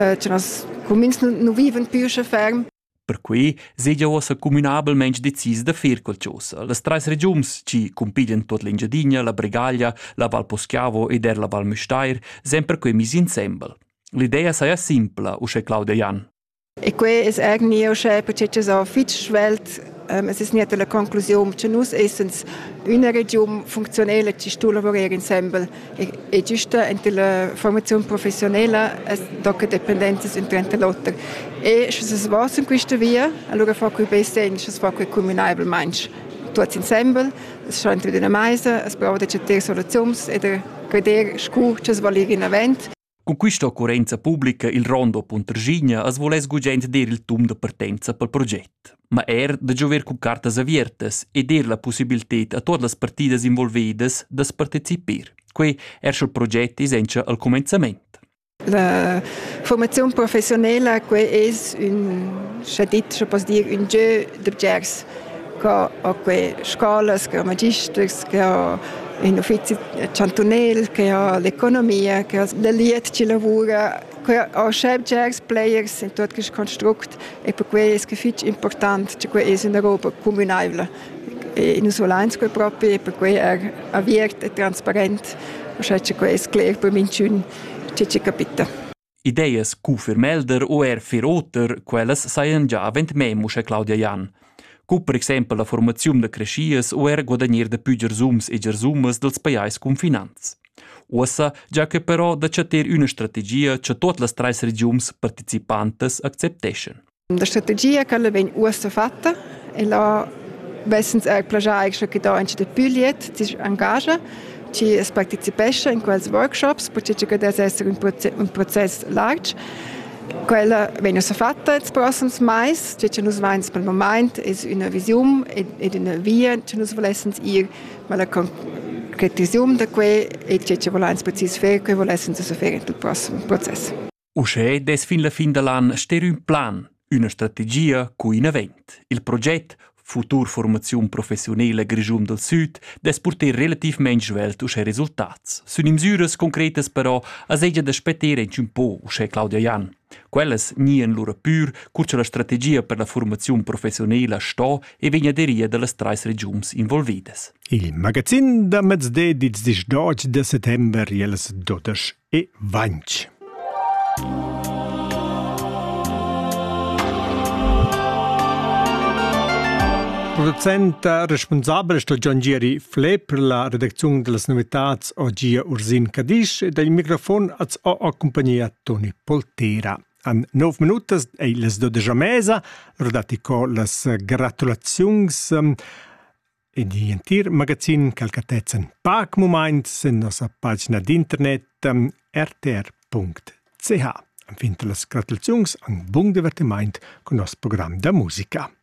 Nos cumins non viven più ferm. Per cui segia ossa comunabelmente decis de fer qualcosa. Las trais regiums ci compiglian tot l'Engiadina, la Bregaglia, la Val Poschiavo ed la Val Müstair, sempre quei mis insembel. L'idea saja simpla, usce Claudia Jan. E quei es irgendwie usce perché so fitsch Welt, es ist nicht la conclusione, che nus essens una region funzionale ci stu lavorare insieme e giusto entre la formazione professionale es doc dependentes entre l'altra. E se es was in questa via, allora fa quei beste, se fa quei comunabel manch. Tutti insieme, es scheint wieder eine Meise, es braucht eine Solution, e creder scur che es valir in event. Con questa occorrenza pubblica il rondo Pontergigna es voles gugent der il tum de partenza pel progetto. Ma de giover cu cartas aviertas e der la possibilitat a todas las partidas involvidas de participar. Quei il progetto essenza al començament. La formazione professionale è un jeu de gers che ha scuole, che ha magistri, che ha in uffizi cantonali, che ha l'economia, che ha le liet che lavora, che ha chef jazz players in tutto questo costruct e per cui è importante che questa è una roba comunale e non solo eins proprio e per cui è aperto e trasparente e che questo è chiaro per minchun che ci capita. Ideas cu fer melder o fer oter, quelles saien già avent memusche Claudia Jan. Cu per esempio la formazione de crescias o guadagnier de più gersums e gersumas dels paiais confinants. Ossa già che però da chatter una strategia che tutte le tre regioni partecipantes accepteschen. La strategia che la ven ossa fatta e la vessens plagiare che da in de Püliet si engagea ci participesce in quels workshops perché che deve essere un processo large. Quella viene fatta il prossimo mais, che nos vens per il momento è una visione ed una via che nos volessens ir, ma la concretizzazione di quei e che volens precis fare, che volessens so fare nel prossimo processo. Usce des fin la fin dell'anno ster un plan, una strategia cu un event. Il progetto Futur Formazione Professionale Grigium del Sud des porter relativamente svelt usce risultats. Sun misures concretes però as egia da spettare un po' usce Claudia Jan. Quelles nien lura pur, curce la strategia per la formazione professionale sto e vegnaderia delle tre regioni involvides. Il magazin da mezz'de diz dis 12 de settember jeles 12 e 20. Producenta responsabile sto Giangieri Fle per la redazione delle novità oggi Ursin Cadisch e del microfono ha accompagnato Toni Poltera. An 9 minuti e le 12 mesa, rodati con le gratulazioni e di entir magazin calcatezza in pac moment in nostra pagina d'internet rtr.ch. Am fin le gratulazioni un buon divertimento con il nostro programma da musica.